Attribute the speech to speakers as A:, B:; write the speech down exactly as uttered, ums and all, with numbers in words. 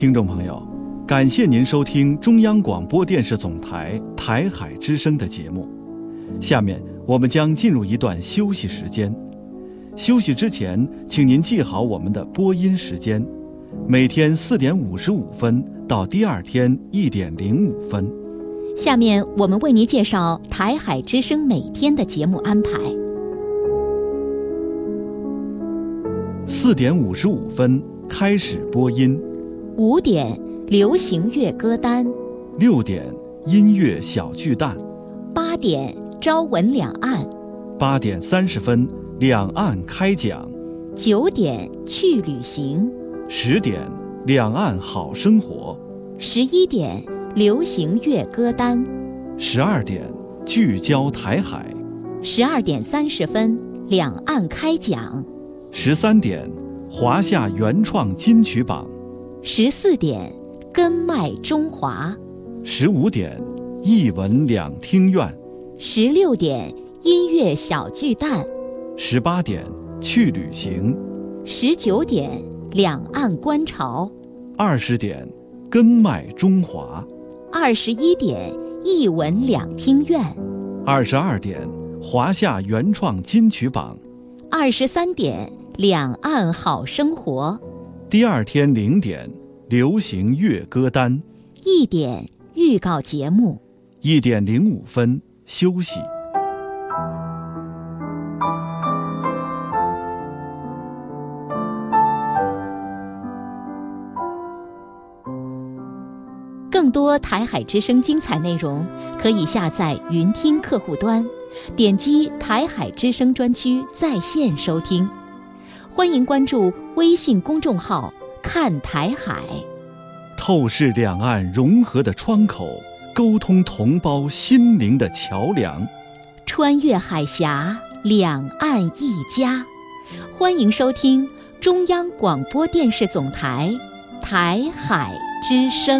A: 听众朋友，感谢您收听中央广播电视总台台海之声的节目。下面我们将进入一段休息时间。休息之前，请您记好我们的播音时间，每天四点五十五分到第二天一点零五分。
B: 下面我们为您介绍台海之声每天的节目安排。
A: 四点五十五分开始播音。
B: 五点流行乐歌单，
A: 六点音乐小巨蛋，
B: 八点朝闻两岸，
A: 八点三十分两岸开讲，
B: 九点去旅行，
A: 十点两岸好生活，
B: 十一点流行乐歌单，
A: 十二点聚焦台海，
B: 十二点三十分两岸开讲，
A: 十三点华夏原创金曲榜，
B: 十四点根脉中华，
A: 十五点艺文两厅院，
B: 十六点音乐小巨蛋，
A: 十八点去旅行，
B: 十九点两岸观潮，
A: 二十点根脉中华，
B: 二十一点艺文两厅院，
A: 二十二点华夏原创金曲榜，
B: 二十三点两岸好生活，
A: 第二天零点流行乐歌单，
B: 一点预告节目，
A: 一点零五分休息。
B: 更多台海之声精彩内容，可以下载云听客户端，点击台海之声专区在线收听。欢迎关注微信公众号看台海，
A: 透视两岸融合的窗口，沟通同胞心灵的桥梁，
B: 穿越海峡，两岸一家。欢迎收听中央广播电视总台台海之声。